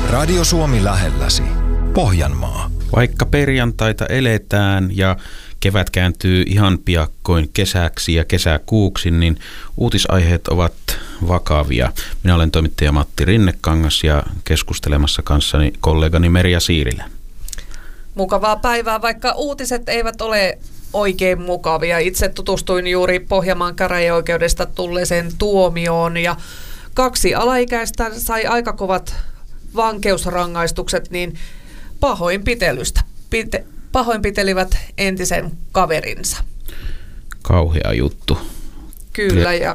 Radio Suomi lähelläsi. Pohjanmaa. Vaikka perjantaita eletään ja kevät kääntyy ihan piakkoin kesäksi ja kesäkuuksi, niin uutisaiheet ovat vakavia. Minä olen toimittaja Matti Rinnekangas ja keskustelemassa kanssani kollegani Merja Siirilä. Mukavaa päivää, vaikka uutiset eivät ole oikein mukavia. Itse tutustuin juuri Pohjanmaan käräjäoikeudesta tulleeseen tuomioon ja 2 alaikäistä sai aika kovat vankeusrangaistukset niin pahoinpitelystä. Pahoinpitelivät entisen kaverinsa. Kauhea juttu. Kyllä, ja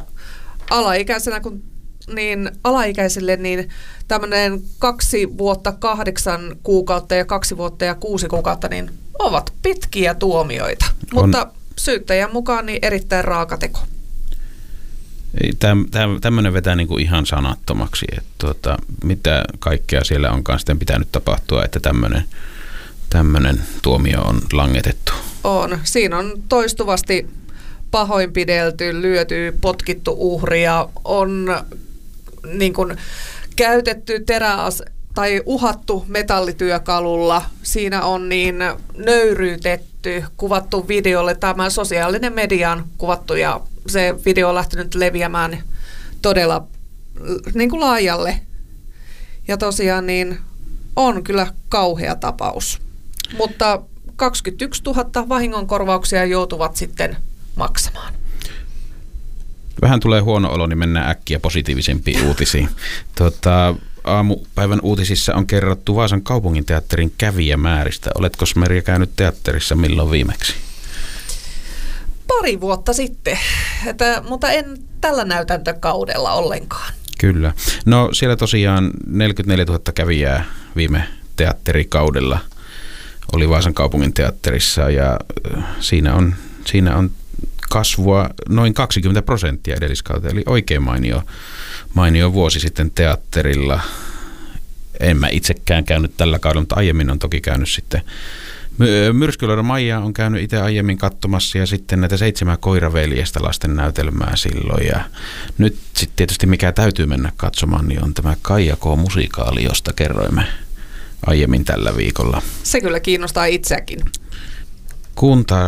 alaikäisille tämmöinen 2 vuotta 8 kuukautta ja 2 vuotta ja 6 kuukautta niin ovat pitkiä tuomioita, mutta syyttäjän mukaan niin erittäin raaka teko. Tämmöinen vetää niin kuin ihan sanattomaksi, että mitä kaikkea siellä onkaan sitten pitänyt tapahtua, että tämmöinen tuomio on langetettu. On. Siinä on toistuvasti pahoinpidelty, lyöty, potkittu uhria, on niin kuin käytetty tai uhattu metallityökalulla. Siinä on niin nöyryytetty, kuvattu videolle, tämä sosiaalinen mediaan kuvattu ja se video on lähtenyt leviämään todella niin kuin laajalle. Ja tosiaan niin on kyllä kauhea tapaus. Mutta 21 000 vahingonkorvauksia joutuvat sitten maksamaan. Vähän tulee huono olo, niin mennään äkkiä positiivisempiin uutisiin. Aamupäivän uutisissa on kerrottu Vaasan kaupunginteatterin kävijämääristä. Oletko Merja käynyt teatterissa milloin viimeksi? 2 vuotta sitten, mutta en tällä näytäntökaudella ollenkaan. Kyllä. No siellä tosiaan 44 000 kävijää viime teatterikaudella oli Vaasan kaupunginteatterissa ja siinä on kasvua noin 20% edelliskauteen. Eli oikein mainio vuosi sitten teatterilla. En mä itsekään käynyt tällä kaudella, mutta aiemmin on toki käynyt sitten. Myrskyluodon Maija on käynyt itse aiemmin katsomassa ja sitten näitä 7 koiraveljestä lasten näytelmää silloin. Ja nyt sitten tietysti mikä täytyy mennä katsomaan, niin on tämä Kaija K-musikaali, josta kerroimme aiemmin tällä viikolla. Se kyllä kiinnostaa itseäkin.